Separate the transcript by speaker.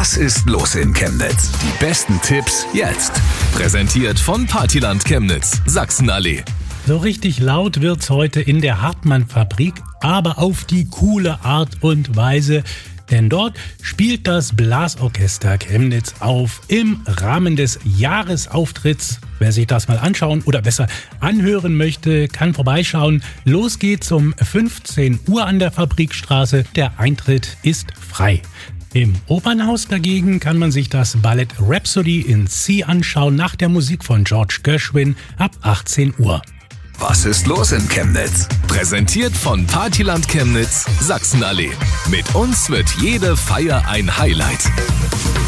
Speaker 1: Was ist los in Chemnitz? Die besten Tipps jetzt. Präsentiert von Partyland Chemnitz, Sachsenallee.
Speaker 2: So richtig laut wird's heute in der Hartmann-Fabrik, aber auf die coole Art und Weise. Denn dort spielt das Blasorchester Chemnitz auf im Rahmen des Jahresauftritts. Wer sich das mal anschauen oder besser anhören möchte, kann vorbeischauen. Los geht's um 15 Uhr an der Fabrikstraße. Der Eintritt ist frei. Im Opernhaus dagegen kann man sich das Ballett Rhapsody in C anschauen nach der Musik von George Gershwin ab 18 Uhr.
Speaker 1: Was ist los in Chemnitz? Präsentiert von Partyland Chemnitz, Sachsenallee. Mit uns wird jede Feier ein Highlight.